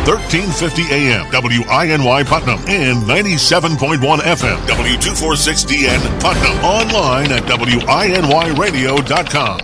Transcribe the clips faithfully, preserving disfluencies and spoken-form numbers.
thirteen fifty A M, W I N Y Putnam, and ninety-seven point one F M, W two forty-six D N Putnam. Online at W I N Y radio dot com.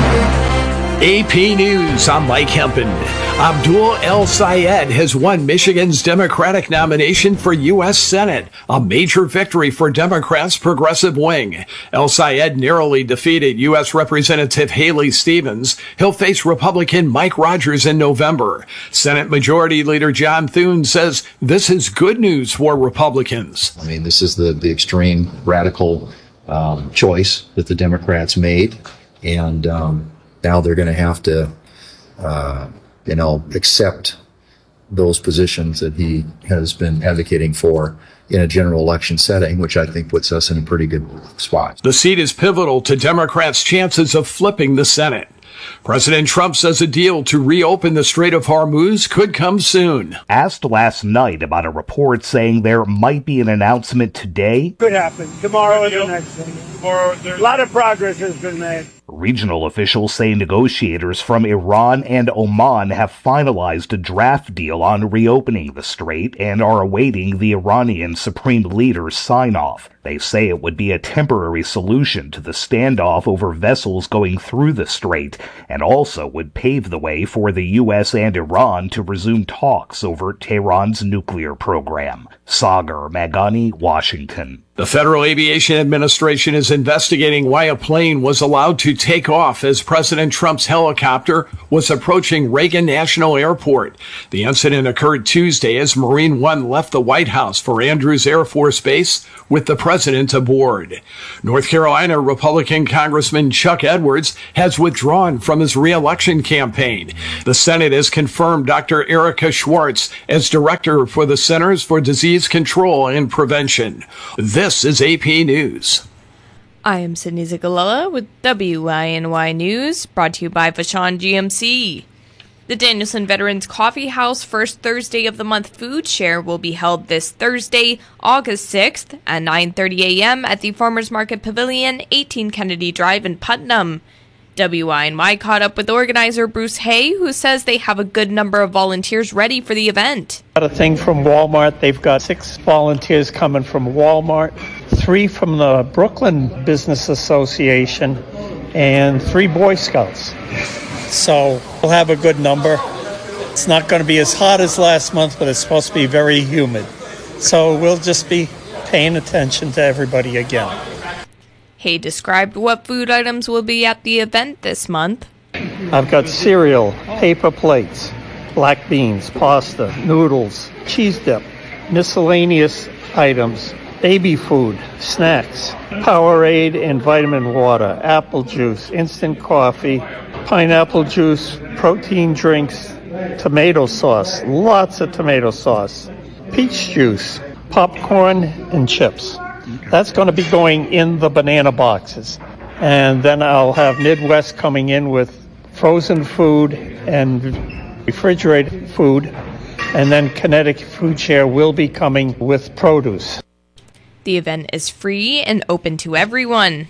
A P News, I'm Mike Hempen. Abdul El-Sayed has won Michigan's Democratic nomination for U S Senate, a major victory for Democrats' progressive wing. El-Sayed narrowly defeated U S Representative Haley Stevens. He'll face Republican Mike Rogers in November. Senate Majority Leader John Thune says this is good news for Republicans. I mean, this is the, the extreme radical um, choice that the Democrats made, and um, now they're going to have to, uh, you know, accept those positions that he has been advocating for in a general election setting, which I think puts us in a pretty good spot. The seat is pivotal to Democrats' chances of flipping the Senate. President Trump says a deal to reopen the Strait of Hormuz could come soon. Asked last night about a report saying there might be an announcement today. Could happen. Tomorrow is the next thing. Tomorrow, a lot of progress has been made. Regional officials say negotiators from Iran and Oman have finalized a draft deal on reopening the strait and are awaiting the Iranian supreme leader's sign-off. They say it would be a temporary solution to the standoff over vessels going through the strait and also would pave the way for the U S and Iran to resume talks over Tehran's nuclear program. Sagar Magani, Washington. The Federal Aviation Administration is investigating why a plane was allowed to take off as President Trump's helicopter was approaching Reagan National Airport. The incident occurred Tuesday as Marine One left the White House for Andrews Air Force Base with the president aboard. North Carolina Republican Congressman Chuck Edwards has withdrawn from his re-election campaign. The Senate has confirmed Doctor Erica Schwartz as director for the Centers for Disease Control and Prevention. This is A P News. I am Sydney Zigalella with W I N Y News, brought to you by Vashon G M C. The Danielson Veterans Coffee House First Thursday of the Month Food Share will be held this Thursday, August sixth at nine thirty a m at the Farmers Market Pavilion, eighteen Kennedy Drive in Putnam. W I N Y caught up with organizer Bruce Hay, who says they have a good number of volunteers ready for the event. Got a thing from Walmart. They've got six volunteers coming from Walmart, three from the Brooklyn Business Association, and three Boy Scouts. So we'll have a good number. It's not going to be as hot as last month, but it's supposed to be very humid. So we'll just be paying attention to everybody again. Hay described what food items will be at the event this month. I've got cereal, paper plates, black beans, pasta, noodles, cheese dip, miscellaneous items, baby food, snacks, Powerade and vitamin water, apple juice, instant coffee, pineapple juice, protein drinks, tomato sauce, lots of tomato sauce, peach juice, popcorn, and chips. That's going to be going in the banana boxes. And then I'll have Midwest coming in with frozen food and refrigerated food. And then Kinetic Food Share will be coming with produce. The event is free and open to everyone.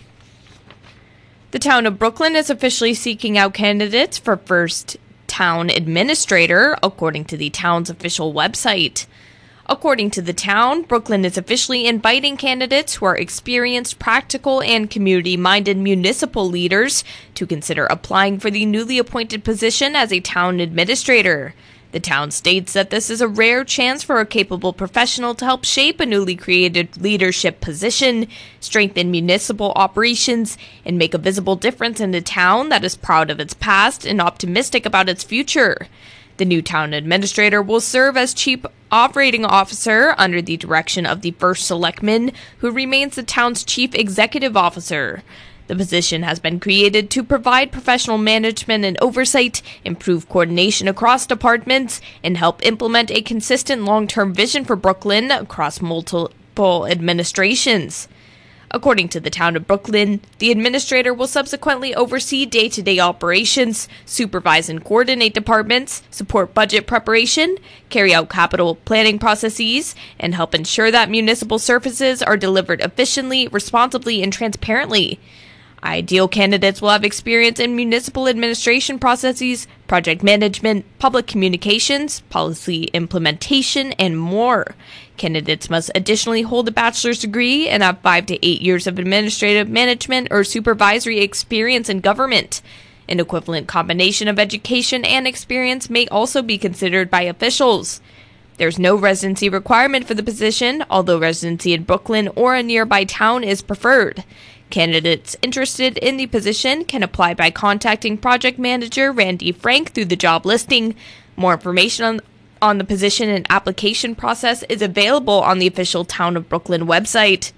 The town of Brooklyn is officially seeking out candidates for first town administrator, according to the town's official website. According to the town, Brooklyn is officially inviting candidates who are experienced, practical, and community-minded municipal leaders to consider applying for the newly appointed position as a town administrator. The town states that this is a rare chance for a capable professional to help shape a newly created leadership position, strengthen municipal operations, and make a visible difference in a town that is proud of its past and optimistic about its future. The new town administrator will serve as chief operating officer under the direction of the first selectman, who remains the town's chief executive officer. The position has been created to provide professional management and oversight, improve coordination across departments, and help implement a consistent long-term vision for Brooklyn across multiple administrations. According to the town of Brooklyn, the administrator will subsequently oversee day-to-day operations, supervise and coordinate departments, support budget preparation, carry out capital planning processes, and help ensure that municipal services are delivered efficiently, responsibly, and transparently. Ideal candidates will have experience in municipal administration processes, project management, public communications, policy implementation, and more. Candidates must additionally hold a bachelor's degree and have five to eight years of administrative management or supervisory experience in government. An equivalent combination of education and experience may also be considered by officials. There's no residency requirement for the position, although residency in Brooklyn or a nearby town is preferred. Candidates interested in the position can apply by contacting project manager Randy Frank through the job listing. More information on, on the position and application process is available on the official Town of Brooklyn website.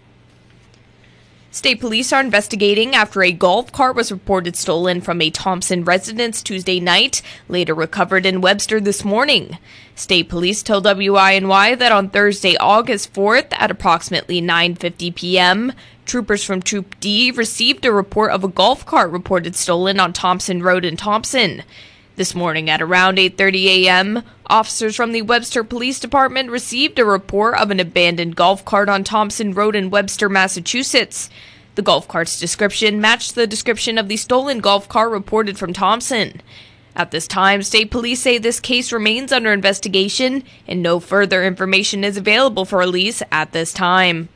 State police are investigating after a golf cart was reported stolen from a Thompson residence Tuesday night, later recovered in Webster this morning. State police told W I N Y that on Thursday, August fourth, at approximately nine fifty p.m., troopers from Troop D received a report of a golf cart reported stolen on Thompson Road in Thompson. This morning at around eight thirty a.m., officers from the Webster Police Department received a report of an abandoned golf cart on Thompson Road in Webster, Massachusetts. The golf cart's description matched the description of the stolen golf cart reported from Thompson. At this time, state police say this case remains under investigation and no further information is available for release at this time.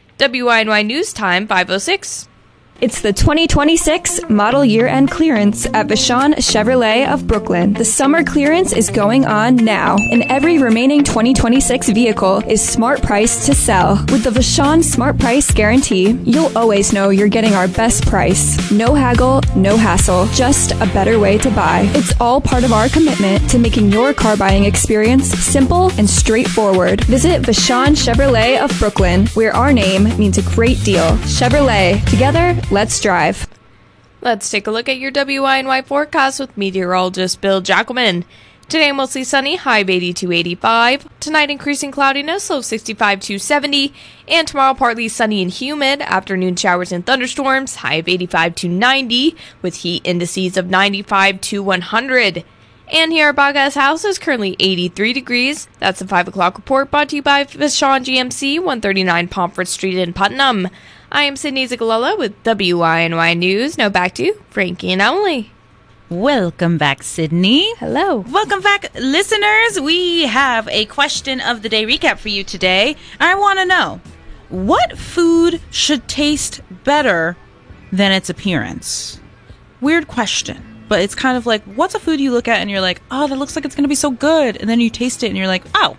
W I N Y News Time, five oh six. It's the twenty twenty-six model year-end clearance at Vashon Chevrolet of Brooklyn. The summer clearance is going on now, and every remaining twenty twenty-six vehicle is smart priced to sell. With the Vashon Smart Price Guarantee, you'll always know you're getting our best price. No haggle, no hassle, just a better way to buy. It's all part of our commitment to making your car buying experience simple and straightforward. Visit Vashon Chevrolet of Brooklyn, where our name means a great deal. Chevrolet. Together, let's drive. Let's take a look at your W I N Y forecast with meteorologist Bill Jackelman. Today, mostly sunny, high of eighty-two, eighty-five. Tonight, increasing cloudiness, low of sixty-five to seventy. And tomorrow, partly sunny and humid. Afternoon showers and thunderstorms, high of eighty-five to ninety, with heat indices of ninety-five to one hundred. And here at Baga's House is currently eighty-three degrees. That's the five o'clock report brought to you by Vashon G M C, one thirty-nine Pomfret Street in Putnam. I am Sydney Zigalala with W I N Y News. Now back to Frankie and Emily. Welcome back, Sydney. Hello. Welcome back, listeners. We have a question of the day recap for you today. I want to know, what food should taste better than its appearance? Weird question, but it's kind of like, what's a food you look at and you're like, oh, that looks like it's going to be so good. And then you taste it and you're like, oh,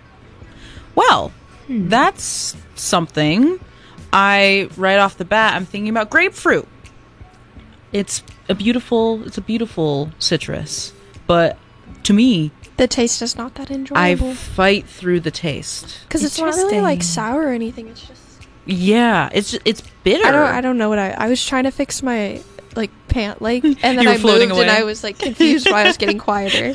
well, hmm. that's something. I, right off the bat, I'm thinking about grapefruit. It's a beautiful, it's a beautiful citrus, but to me, the taste is not that enjoyable. I fight through the taste because it's not really like sour or anything. It's just yeah, it's just, it's bitter. I don't, I don't know what I. I was trying to fix my like pant leg, and then I moved away. and I was like confused why I was getting quieter.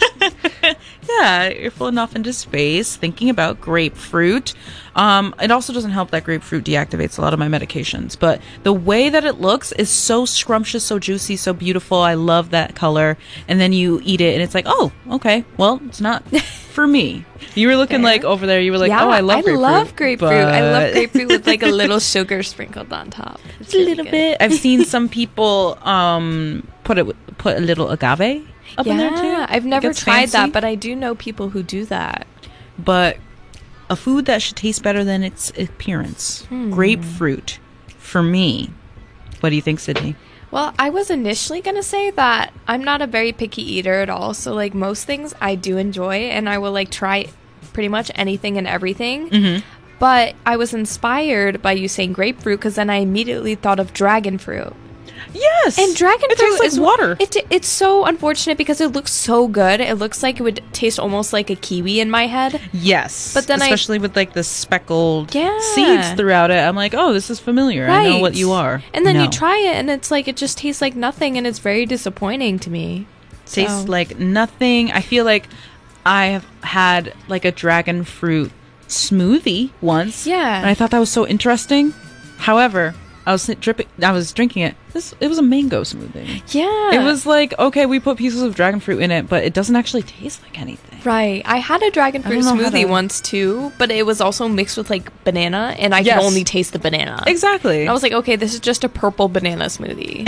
Yeah, you're floating off into space, thinking about grapefruit. Um, it also doesn't help that grapefruit deactivates a lot of my medications, but the way that it looks is so scrumptious, so juicy, so beautiful. I love that color. And then you eat it and it's like, oh, okay, well, it's not for me. You were looking Fair. like over there, you were like, yeah, oh, I love I grapefruit. I love grapefruit. But... I love grapefruit with like a little sugar sprinkled on top. It's a really little good. bit. I've seen some people um, put it put a little agave up yeah, in there too. I've never tried fancy. that, but I do know people who do that. But a food that should taste better than its appearance. Hmm. Grapefruit, for me. What do you think, Sydney? Well, I was initially going to say that I'm not a very picky eater at all. So, like, most things I do enjoy, and I will, like, try pretty much anything and everything. Mm-hmm. But I was inspired by you saying grapefruit because then I immediately thought of dragon fruit. Yes, and dragon it fruit tastes like is water. It, it's so unfortunate because it looks so good. It looks like it would taste almost like a kiwi in my head. Yes, but then especially I, with like the speckled yeah. seeds throughout it, I'm like, oh, this is familiar. Right. I know what you are. And then no. you try it, and it's like it just tastes like nothing, and it's very disappointing to me. Tastes so. like nothing. I feel like I have had like a dragon fruit smoothie once. Yeah, and I thought that was so interesting. However, I was dripping. I was drinking it. This it was a mango smoothie. Yeah, it was like, okay, we put pieces of dragon fruit in it, but it doesn't actually taste like anything. Right. I had a dragon fruit smoothie to... once too, but it was also mixed with like banana, and I yes. could only taste the banana. Exactly. And I was like, okay, this is just a purple banana smoothie.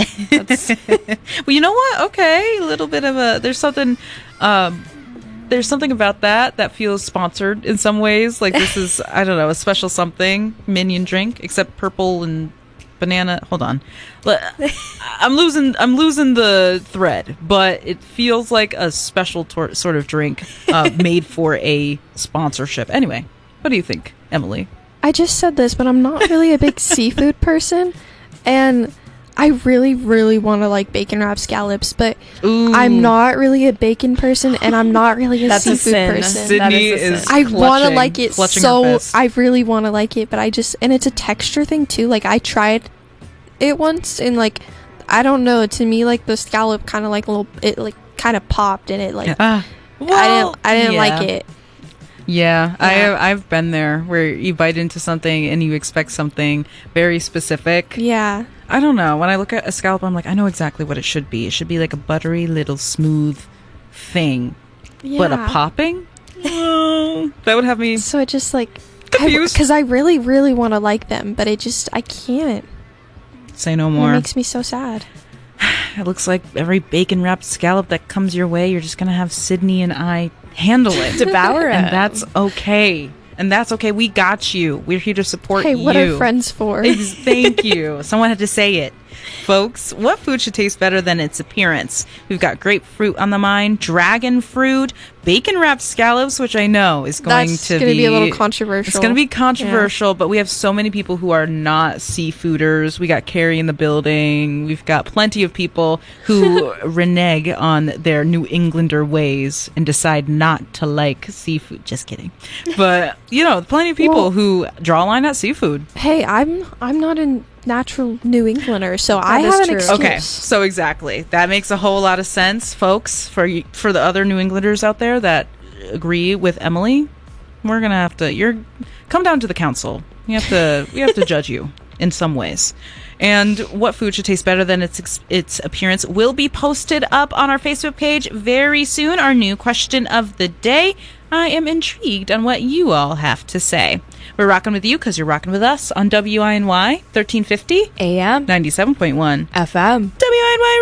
Well, you know what? Okay, a little bit of a. There's something. Um, There's something about that that feels sponsored in some ways. Like this is, I don't know, a special something Minion drink, except purple and banana. Hold on, I'm losing, I'm losing the thread. But it feels like a special tor- sort of drink uh, made for a sponsorship. Anyway, what do you think, Emily? I just said this, but I'm not really a big seafood person, and I really, really want to like bacon wrapped scallops, but Ooh. I'm not really a bacon person, and I'm not really a That's seafood a sin. person. Sydney is, is I want to like it so. I I really want to like it, but I just and it's a texture thing too. Like I tried it once, and like I don't know. To me, like the scallop kind of like a little, it like kind of popped, and it like uh, well, I didn't, I didn't yeah. like it. Yeah, Yeah. I I've been there where you bite into something and you expect something very specific. Yeah. I don't know. When I look at a scallop, I'm like, I know exactly what it should be. It should be like a buttery little smooth thing. Yeah. But a popping? Oh, that would have me So it just like confused. Because I, I really, really want to like them, but it just I can't. Say no It more. makes me so sad. It looks like every bacon wrapped scallop that comes your way, you're just gonna have Sydney and I handle it, Devour it, and that's okay. And that's okay. We got you. We're here to support Hey, you. what are friends for? Thank you. Someone had to say it. Folks, what food should taste better than its appearance? We've got grapefruit on the mind, dragon fruit, bacon wrapped scallops, which I know is going That's to gonna be, be a little controversial. It's going to be controversial, yeah. But we have so many people who are not seafooders. We got Carrie in the building. We've got plenty of people who renege on their New Englander ways and decide not to like seafood. Just kidding. But, you know, plenty of people well, who draw a line at seafood. Hey, I'm I'm not a natural New Englander, so that I have an excuse. Okay, so exactly. That makes a whole lot of sense, folks. For you, for the other New Englanders out there that agree with Emily, we're gonna have to. You're come down to the council. We have to. We have to judge you in some ways. And what food should taste better than its its appearance will be posted up on our Facebook page very soon. Our new question of the day. I am intrigued on what you all have to say. We're rocking with you because you're rocking with us on W I N Y thirteen fifty A M ninety-seven point one F M W I N Y